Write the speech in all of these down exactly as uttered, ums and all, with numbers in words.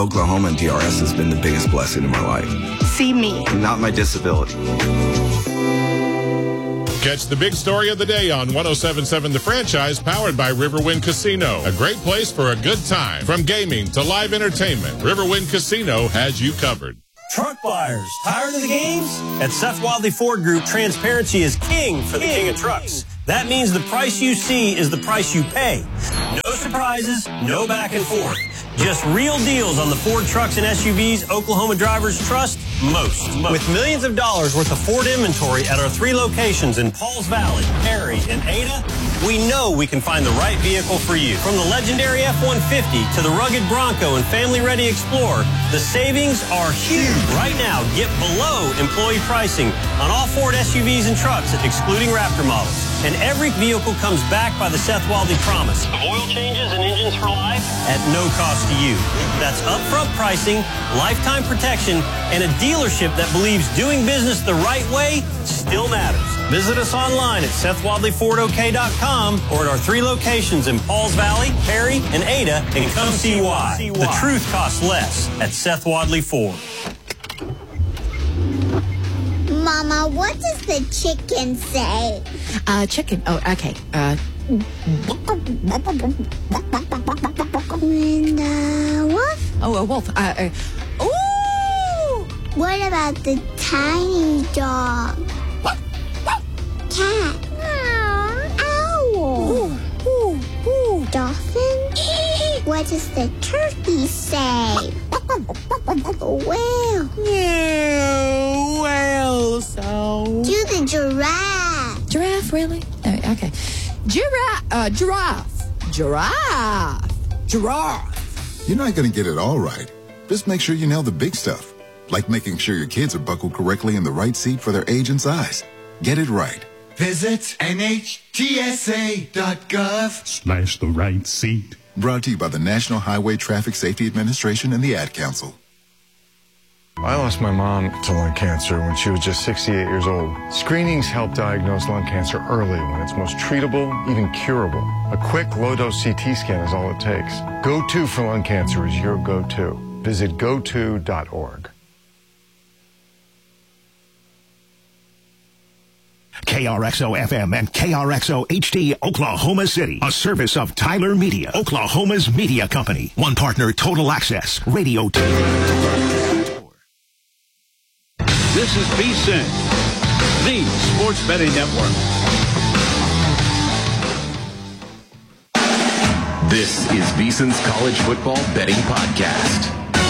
Oklahoma and D R S has been the biggest blessing in my life. See me. Not my disability. Catch the big story of the day on one oh seven point seven The Franchise, powered by Riverwind Casino. A great place for a good time. From gaming to live entertainment, Riverwind Casino has you covered. Truck buyers, tired of the games? At Seth Wadley Ford Group, transparency is king for the king of trucks. That means the price you see is the price you pay. No surprises, no back and forth. Just real deals on the Ford trucks and S U Vs Oklahoma drivers trust most. most. With millions of dollars worth of Ford inventory at our three locations in Pauls Valley, Perry, and Ada, we know we can find the right vehicle for you. From the legendary F one fifty to the rugged Bronco and family-ready Explorer, the savings are huge. Right now, get below employee pricing on all Ford S U Vs and trucks, excluding Raptor models. And every vehicle comes back by the Seth Wadley promise of oil changes and engines for life at no cost to you. That's upfront pricing, lifetime protection, and a dealership that believes doing business the right way still matters. Visit us online at Seth Wadley Ford O K dot com or at our three locations in Pauls Valley, Perry, and Ada, and come see why. The truth costs less at Seth Wadley Ford. Mama, what does the chicken say? Uh, chicken. Oh, okay. Uh. And the wolf? Oh, a wolf. Uh, uh, ooh! What about the tiny dog? Cat? Owl? Ooh, ooh, ooh. Dolphin? What does the turkey say? Whale? Yeah, whale sound. Do the giraffe. Giraffe, really? Oh, okay. Giraffe. Uh, giraffe. Giraffe. Giraffe. You're not going to get it all right. Just make sure you nail the big stuff, like making sure your kids are buckled correctly in the right seat for their age and size. Get it right. Visit N H T S A dot gov slash the right seat. Brought to you by the National Highway Traffic Safety Administration and the Ad Council. I lost my mom to lung cancer when she was just sixty-eight years old. Screenings help diagnose lung cancer early when it's most treatable, even curable. A quick, low-dose C T scan is all it takes. Go to for lung cancer is your go-to. Visit go to dot org. K R X O F M and K R X O H D Oklahoma City, a service of Tyler Media, Oklahoma's media company. One partner, Total Access, Radio T V. This is VSiN, the sports betting network. This is VSiN's College Football Betting Podcast.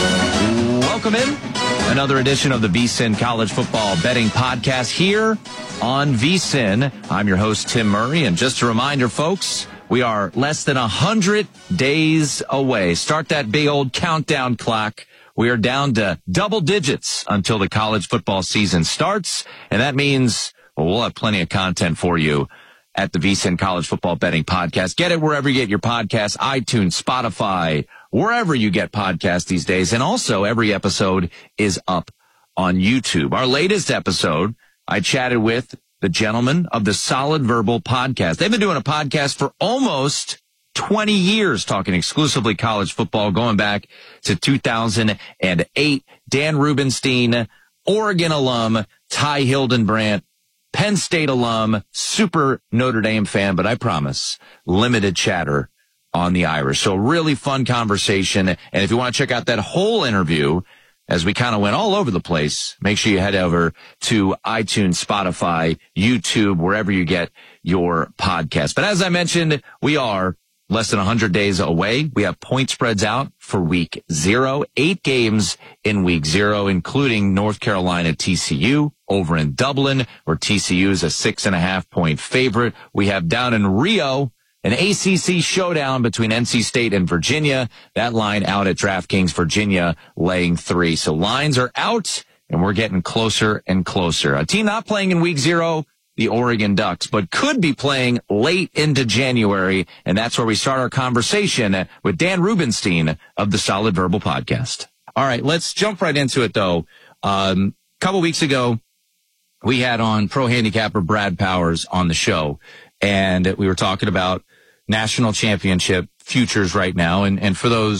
Welcome in. Another edition of the VSiN College Football Betting Podcast here on VSiN. I'm your host, Tim Murray, and just a reminder, folks, we are less than one hundred days away. Start that big old countdown clock. We are down to double digits until the college football season starts, and that means well, we'll have plenty of content for you at the VSiN College Football Betting Podcast. Get it wherever you get your podcasts, iTunes, Spotify, wherever you get podcasts these days. And also, every episode is up on YouTube. Our latest episode, I chatted with the gentlemen of the Solid Verbal Podcast. They've been doing a podcast for almost twenty years, talking exclusively college football, going back to two thousand eight. Dan Rubenstein, Oregon alum, Ty Hildenbrandt, Penn State alum, super Notre Dame fan, but I promise, limited chatter on the Irish. So really fun conversation. And if you want to check out that whole interview, as we kind of went all over the place, make sure you head over to iTunes, Spotify, YouTube, wherever you get your podcast. But as I mentioned, we are less than one hundred days away. We have point spreads out for week zero, eight games in week zero, including North Carolina T C U over in Dublin, where T C U is a six and a half point favorite. We have down in Rio an A C C showdown between N C State and Virginia. That line out at DraftKings, Virginia laying three. So lines are out, and we're getting closer and closer. A team not playing in week zero, the Oregon Ducks, but could be playing late into January, and that's where we start our conversation with Dan Rubenstein of the Solid Verbal Podcast. All right, let's jump right into it, though. Um, a couple weeks ago, we had on pro handicapper Brad Powers on the show, and we were talking about national championship futures right now. And, and for those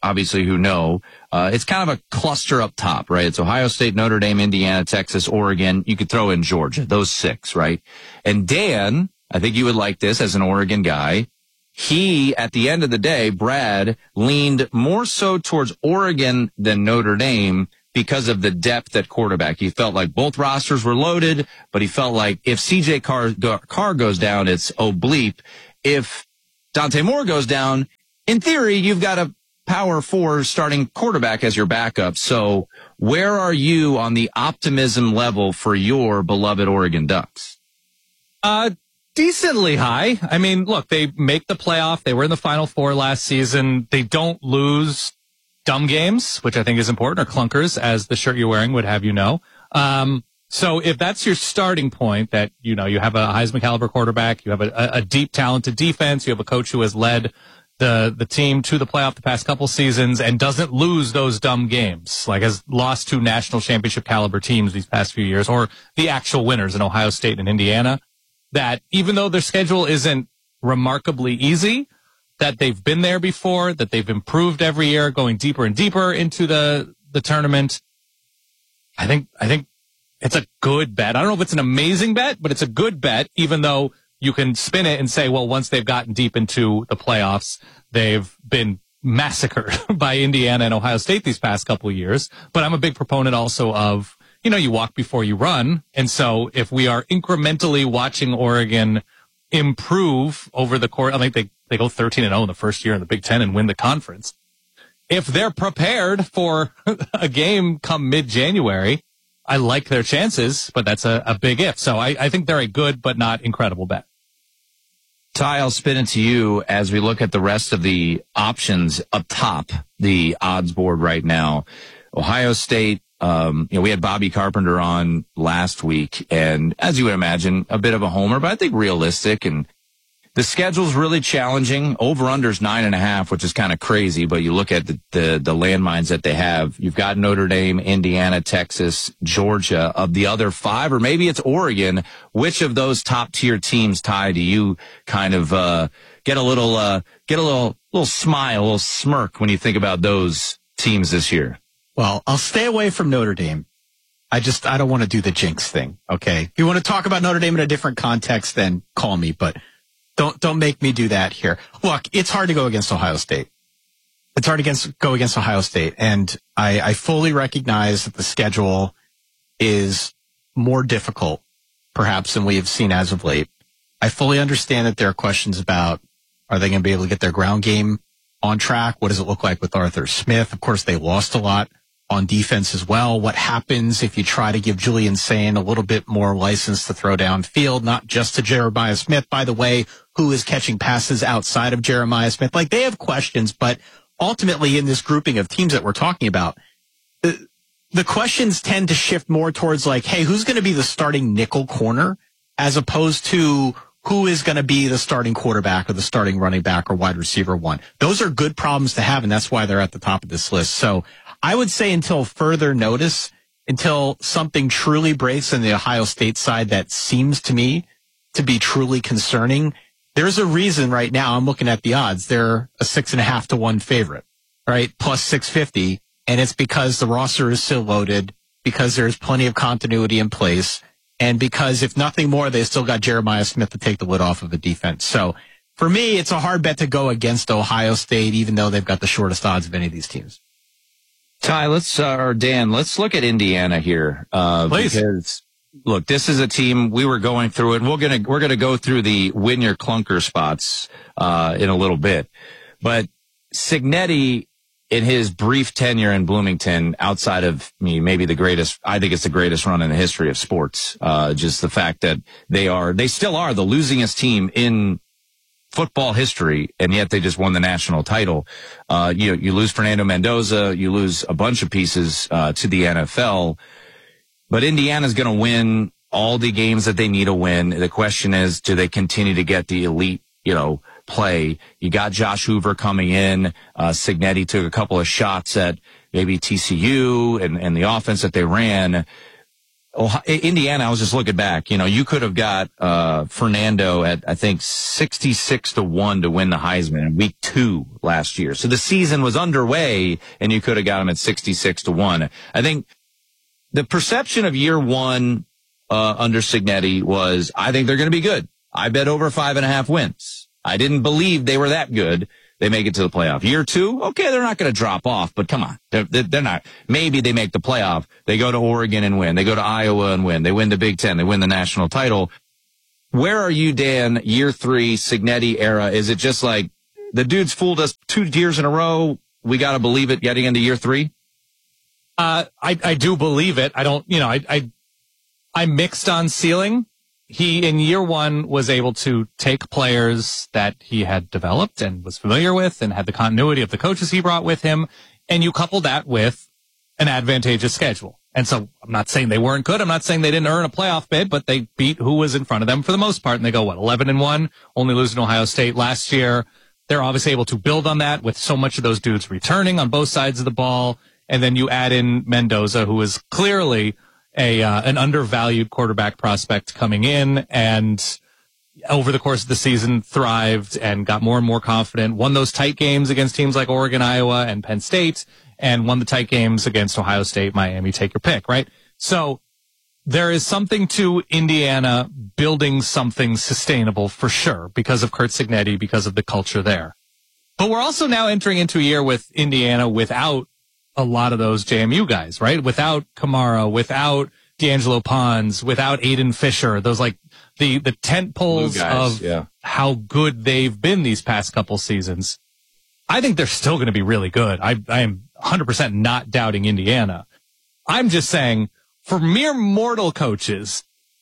obviously, who know, uh, it's kind of a cluster up top, right? It's Ohio State, Notre Dame, Indiana, Texas, Oregon. You could throw in Georgia, those six, right? And Dan, I think you would like this as an Oregon guy. He, at the end of the day, Brad, leaned more so towards Oregon than Notre Dame because of the depth at quarterback. He felt like both rosters were loaded, but he felt like if C J Carr, Carr goes down, it's oh bleep. If Dante Moore goes down, in theory, you've got a power four starting quarterback as your backup. So where are you on the optimism level for your beloved Oregon Ducks? Uh, decently high. I mean, look, they make the playoff. They were in the Final Four last season. They don't lose dumb games, which I think is important, or clunkers, as the shirt you're wearing would have you know. Um, so if that's your starting point, that, you know, you have a Heisman caliber quarterback, you have a, a deep, talented defense, you have a coach who has led the the team to the playoff the past couple seasons and doesn't lose those dumb games, like has lost to national championship caliber teams these past few years, or the actual winners in Ohio State and Indiana, that even though their schedule isn't remarkably easy, that they've been there before, that they've improved every year, going deeper and deeper into the, the tournament. I think, I think it's a good bet. I don't know if it's an amazing bet, but it's a good bet, even though you can spin it and say, well, once they've gotten deep into the playoffs, they've been massacred by Indiana and Ohio State these past couple of years. But I'm a big proponent also of, you know, you walk before you run. And so if we are incrementally watching Oregon improve over the course, I think they, they go thirteen and oh in the first year in the Big Ten and win the conference. If they're prepared for a game come mid-January, I like their chances, but that's a, a big if. So I, I think they're a good but not incredible bet. Ty, I'll spin it to you as we look at the rest of the options up top, the odds board right now. Ohio State, um, you know, we had Bobby Carpenter on last week, and as you would imagine, a bit of a homer, but I think realistic. And the schedule's really challenging. Over-under's nine and a half, which is kind of crazy, but you look at the, the, the landmines that they have. You've got Notre Dame, Indiana, Texas, Georgia. Of the other five, or maybe it's Oregon, which of those top-tier teams, Ty, do you kind of uh get a little uh get a little little smile, a little smirk when you think about those teams this year? Well, I'll stay away from Notre Dame. I just, I don't want to do the jinx thing, okay? If you want to talk about Notre Dame in a different context, then call me, but Don't don't make me do that here. Look, it's hard to go against Ohio State. It's hard to against, go against Ohio State, and I, I fully recognize that the schedule is more difficult, perhaps, than we have seen as of late. I fully understand that there are questions about, are they going to be able to get their ground game on track? What does it look like with Arthur Smith? Of course, they lost a lot on defense as well. What happens if you try to give Julian Sain a little bit more license to throw downfield, not just to Jeremiah Smith, by the way, who is catching passes outside of Jeremiah Smith? Like, they have questions, but ultimately in this grouping of teams that we're talking about, the, the questions tend to shift more towards like, hey, who's going to be the starting nickel corner, as opposed to who is going to be the starting quarterback or the starting running back or wide receiver one. Those are good problems to have, and that's why they're at the top of this list. So I would say until further notice, until something truly breaks on the Ohio State side that seems to me to be truly concerning, there's a reason right now I'm looking at the odds. They're a six and a half to one favorite, right? Plus six fifty. And it's because the roster is still loaded, because there's plenty of continuity in place, and because if nothing more, they still got Jeremiah Smith to take the lid off of the defense. So for me, it's a hard bet to go against Ohio State, even though they've got the shortest odds of any of these teams. Ty, let's, uh, or Dan, let's look at Indiana here. Uh, Please. Because, look, this is a team, we were going through it. We're going to, we're going to go through the win your clunker spots, uh, in a little bit. But Cignetti, in his brief tenure in Bloomington, outside of me, maybe the greatest, I think it's the greatest run in the history of sports. Uh, just the fact that they are, they still are the losingest team in football history, and yet they just won the national title. Uh, you you lose Fernando Mendoza, you lose a bunch of pieces uh, to the N F L, but Indiana's going to win all the games that they need to win. The question is, do they continue to get the elite, you know, play? You got Josh Hoover coming in. Uh, Cignetti took a couple of shots at maybe T C U and, and the offense that they ran. Ohio, Indiana, I was just looking back, you know, you could have got, uh, Fernando at, I think, sixty-six to one to win the Heisman in week two last year. So the season was underway and you could have got him at sixty-six to one. I think the perception of year one, uh, under Cignetti was, I think they're going to be good. I bet over five and a half wins. I didn't believe they were that good. They make it to the playoff. Year two, okay, they're not going to drop off, but come on. They're, they're not. Maybe they make the playoff. They go to Oregon and win. They go to Iowa and win. They win the Big Ten. They win the national title. Where are you, Dan, year three, Cignetti era? Is it just like the dude's fooled us two years in a row? We got to believe it getting into year three? Uh, I, I do believe it. I don't, you know, I, I, I'm mixed on ceiling. He, in year one, was able to take players that he had developed and was familiar with and had the continuity of the coaches he brought with him. And you couple that with an advantageous schedule. And so I'm not saying they weren't good. I'm not saying they didn't earn a playoff bid, but they beat who was in front of them for the most part. And they go, what, eleven and one, only losing to Ohio State last year. They're obviously able to build on that with so much of those dudes returning on both sides of the ball. And then you add in Mendoza, who is clearly a uh, an undervalued quarterback prospect coming in, and over the course of the season thrived and got more and more confident, won those tight games against teams like Oregon, Iowa, and Penn State, and won the tight games against Ohio State, Miami, take your pick, right? So there is something to Indiana building something sustainable for sure because of Curt Cignetti, because of the culture there. But we're also now entering into a year with Indiana without a lot of those J M U guys, right? Without Kamara, without D'Angelo Pons, without Aiden Fisher, those like the, the tent poles guys, of yeah. how good they've been these past couple seasons. I think they're still going to be really good. I, I am one hundred percent not doubting Indiana. I'm just saying for mere mortal coaches,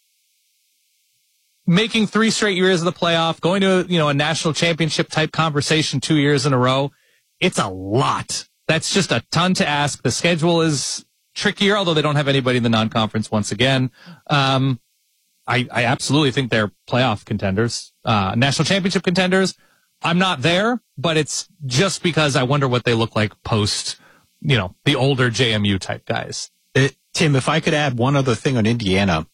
making three straight years of the playoff, going to, you know, a national championship type conversation two years in a row, it's a lot. That's just a ton to ask. The schedule is trickier, although they don't have anybody in the non-conference once again. Um, I, I absolutely think they're playoff contenders, uh, national championship contenders. I'm not there, but it's just because I wonder what they look like post, you know, the older J M U type guys. It, Tim, if I could add one other thing on Indiana,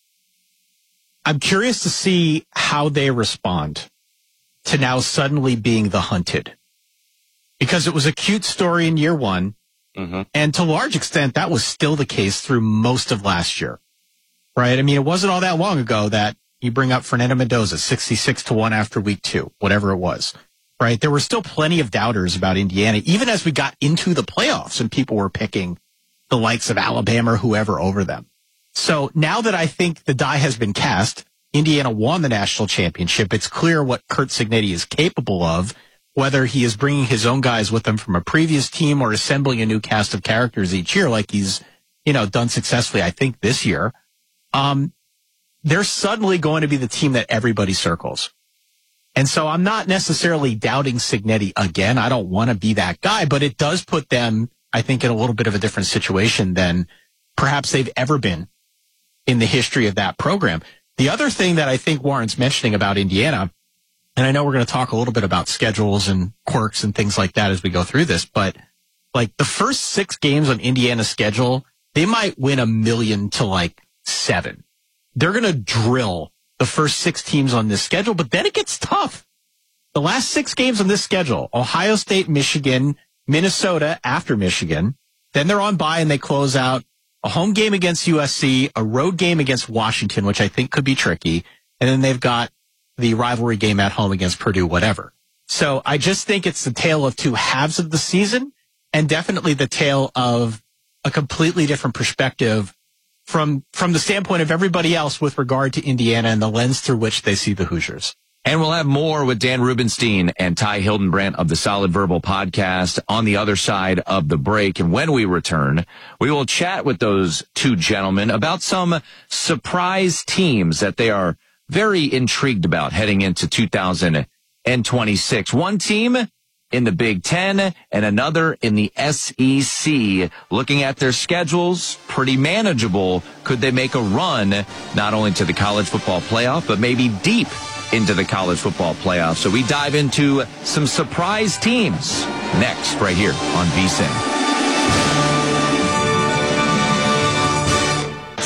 I'm curious to see how they respond to now suddenly being the hunted. Because it was a cute story in year one, mm-hmm. and to a large extent, that was still the case through most of last year, right? I mean, it wasn't all that long ago that you bring up Fernando Mendoza, sixty-six to one after week two, whatever it was, right? There were still plenty of doubters about Indiana, even as we got into the playoffs and people were picking the likes of Alabama or whoever over them. So now that I think the die has been cast, Indiana won the national championship. It's clear what Curt Cignetti is capable of, whether he is bringing his own guys with him from a previous team or assembling a new cast of characters each year like he's, you know, done successfully, I think, this year. Um, they're suddenly going to be the team that everybody circles. And so I'm not necessarily doubting Cignetti again. I don't want to be that guy, but it does put them, I think, in a little bit of a different situation than perhaps they've ever been in the history of that program. The other thing that I think Warren's mentioning about Indiana, and I know we're going to talk a little bit about schedules and quirks and things like that as we go through this, but like the first six games on Indiana's schedule, they might win a million to like seven. They're going to drill the first six teams on this schedule, but then it gets tough. The last six games on this schedule, Ohio State, Michigan, Minnesota after Michigan, then they're on bye and they close out a home game against U S C, a road game against Washington, which I think could be tricky, and then they've got the rivalry game at home against Purdue, whatever. So I just think it's the tale of two halves of the season and definitely the tale of a completely different perspective from, from the standpoint of everybody else with regard to Indiana and the lens through which they see the Hoosiers. And we'll have more with Dan Rubenstein and Ty Hildenbrandt of the Solid Verbal podcast on the other side of the break. And when we return, we will chat with those two gentlemen about some surprise teams that they are very intrigued about heading into two thousand twenty-six. One team in the Big Ten and another in the S E C. Looking at their schedules, pretty manageable. Could they make a run not only to the college football playoff, but maybe deep into the college football playoff? So we dive into some surprise teams next right here on V S I N.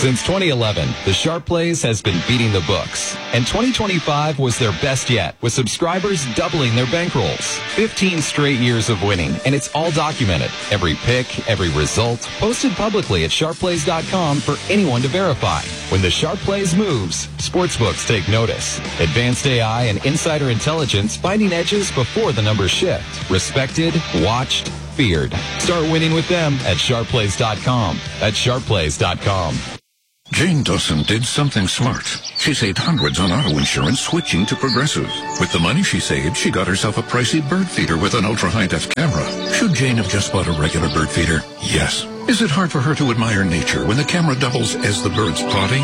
Since twenty eleven, the Sharp Plays has been beating the books, and twenty twenty-five was their best yet, with subscribers doubling their bankrolls. fifteen straight years of winning, and it's all documented. Every pick, every result, posted publicly at sharp plays dot com for anyone to verify. When the Sharp Plays moves, sportsbooks take notice. Advanced A I and insider intelligence finding edges before the numbers shift. Respected, watched, feared. Start winning with them at sharp plays dot com. That's sharp plays dot com. Jane Dawson did something smart. She saved hundreds on auto insurance switching to Progressive. With the money she saved, she got herself a pricey bird feeder with an ultra-high-def camera. Should Jane have just bought a regular bird feeder? Yes. Is it hard for her to admire nature when the camera doubles as the bird's potty?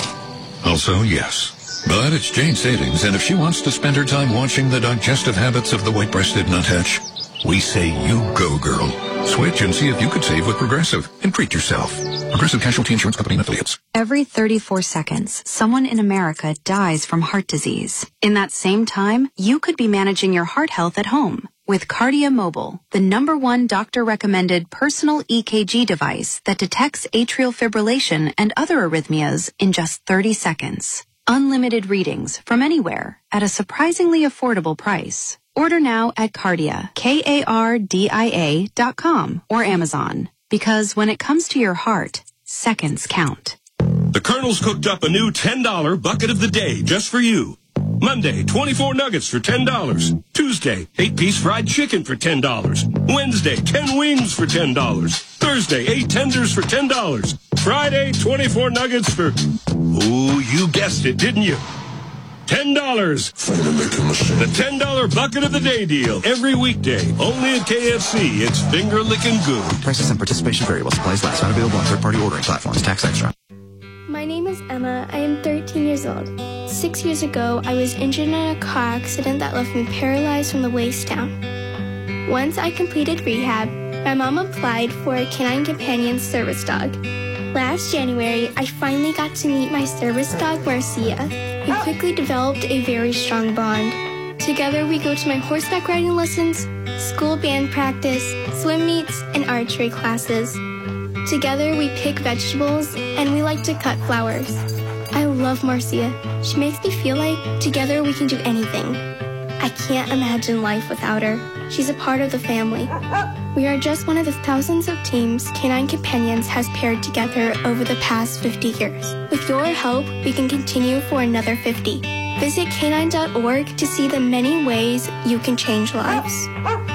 Also, yes. But it's Jane's savings, and if she wants to spend her time watching the digestive habits of the white-breasted nuthatch, we say you go, girl. Switch and see if you could save with Progressive and treat yourself. Progressive Casualty Insurance Company and Affiliates. Every thirty-four seconds, someone in America dies from heart disease. In that same time, you could be managing your heart health at home with Cardia Mobile, the number one doctor-recommended personal E K G device that detects atrial fibrillation and other arrhythmias in just thirty seconds. Unlimited readings from anywhere at a surprisingly affordable price. Order now at Cardia, K A R D I A dot com or Amazon. Because when it comes to your heart, seconds count. The Colonel's cooked up a new ten dollar bucket of the day just for you. Monday, twenty-four nuggets for ten dollars. Tuesday, eight piece fried chicken for ten dollars. Wednesday, ten wings for ten dollars. Thursday, eight tenders for ten dollars. Friday, twenty-four nuggets for... Ooh, you guessed it, didn't you? ten dollars. The ten dollar bucket of the day deal. Every weekday. Only at K F C. It's finger-licking good. Prices and participation vary while supplies last. Not available on third-party ordering platforms. Tax extra. My name is Emma. I am thirteen years old. Six years ago, I was injured in a car accident that left me paralyzed from the waist down. Once I completed rehab, my mom applied for a Canine Companion service dog. Last January, I finally got to meet my service dog, Marcia. We quickly developed a very strong bond. Together, we go to my horseback riding lessons, school band practice, swim meets, and archery classes. Together, we pick vegetables, and we like to cut flowers. I love Marcia. She makes me feel like together we can do anything. I can't imagine life without her. She's a part of the family. We are just one of the thousands of teams Canine Companions has paired together over the past fifty years. With your help, we can continue for another fifty. Visit canine dot org to see the many ways you can change lives.